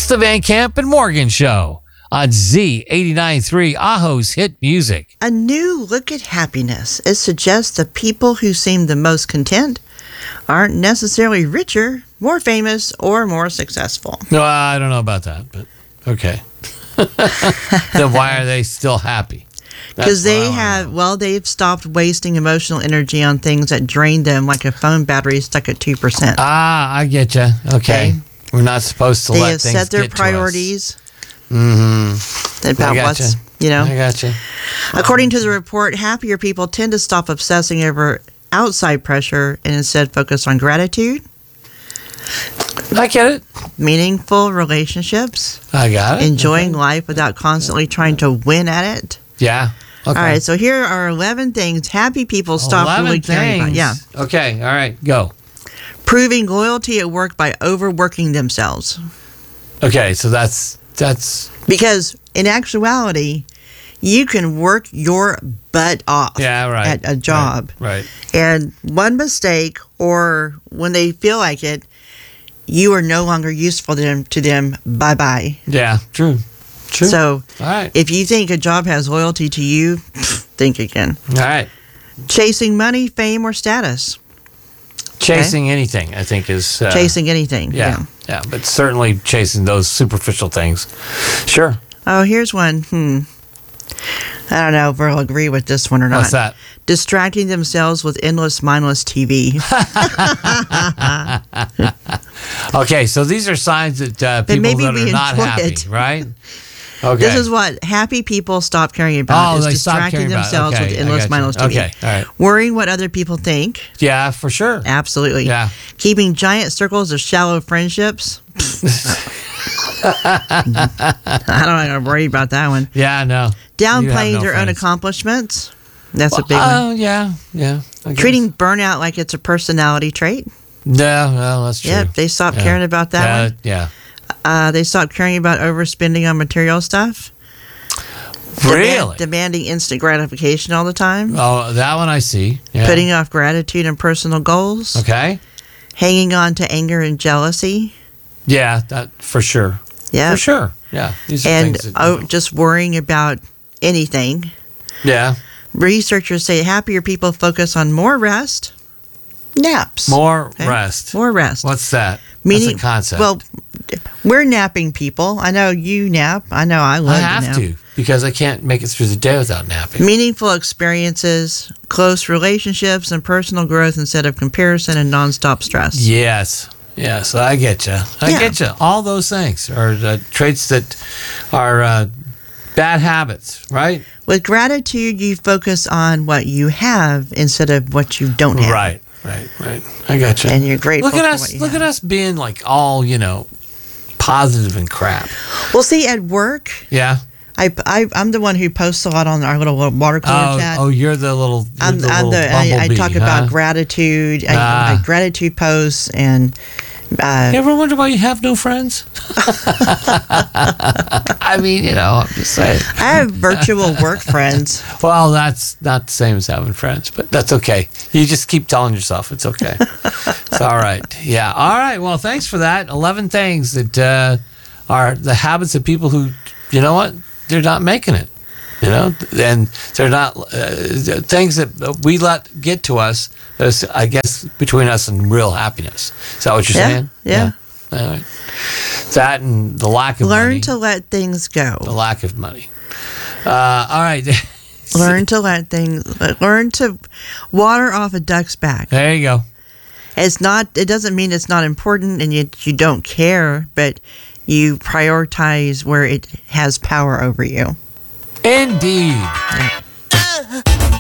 It's the Van Camp and Morgan Show on Z89.3, Aho's hit music. A new look at happiness. It suggests the people who seem the most content aren't necessarily richer, more famous, or more successful. No, I don't know about that, but okay. Then why are they still happy? Because they've stopped wasting emotional energy on things that drain them, like a phone battery stuck at 2%. I get you. Okay. We're not supposed to they let have things set their get priorities to us. Mm-hmm. about what's, I got you. According to the report, happier people tend to stop obsessing over outside pressure and instead focus on gratitude. I get it. Meaningful relationships. I got it. Enjoying life without constantly trying to win at it. Yeah. Okay. All right, so here are 11 things happy people stop really caring about. Yeah. Okay, all right, go. Proving loyalty at work by overworking themselves. Okay, so that's because in actuality, you can work your butt off at a job. Right. And one mistake, or when they feel like it, you are no longer useful to them. Bye-bye. Yeah, true. So, all right. If you think a job has loyalty to you, think again. All right. Chasing money, fame, or status. Chasing anything, I think, is... chasing anything. Yeah, but certainly chasing those superficial things. Sure. Oh, here's one. I don't know if we'll agree with this one or not. What's that? Distracting themselves with endless, mindless TV. Okay, so these are signs that people that are not happy, right? Okay. This is what happy people stop caring about. Is distracting themselves with endless, mindless TV. Okay, all right. Worrying what other people think. Yeah, for sure. Absolutely. Yeah. Keeping giant circles of shallow friendships. I don't have to worry about that one. Yeah, no. Downplaying their own accomplishments. That's a big one. Oh, yeah. Treating burnout like it's a personality trait. No, that's true. Yep, they stopped caring about that one. Yeah. They stopped caring about overspending on material stuff. Really? Demanding instant gratification all the time. Oh, that one I see. Yeah. Putting off gratitude and personal goals. Okay. Hanging on to anger and jealousy. Yeah, that for sure. Yeah. For sure. Yeah. These are and things that, just worrying about anything. Yeah. Researchers say happier people focus on more rest. Naps. More rest. More rest. What's that? Meaning, What's the concept? Well, we're napping people. I know you nap. I know I love to nap. I have to because I can't make it through the day without napping. Meaningful experiences, close relationships, and personal growth instead of comparison and nonstop stress. Yes, I get you. I get you. All those things are traits that are bad habits, right? With gratitude, you focus on what you have instead of what you don't have. Right. I got you. And you're grateful for what Look you have. at us being like all, positive and crap. Well, see, at work, yeah, I'm the one who posts a lot on our little watercolor chat. Oh, you're the little. I talk about gratitude. I gratitude posts and. You ever wonder why you have no friends? I mean, I'm just saying. I have virtual work friends. Well, that's not the same as having friends, but that's okay. You just keep telling yourself it's okay. It's all right. Yeah. All right. Well, thanks for that. 11 things that are the habits of people who, you know what? They're not making it. And they're not things that we let get to us. I guess between us and real happiness. Is that what you're saying? Yeah. All right. That and the lack of money. Learn to let things go. The lack of money. All right. Learn to water off a duck's back. There you go. It doesn't mean it's not important and you don't care, but you prioritize where it has power over you. Indeed. Yeah.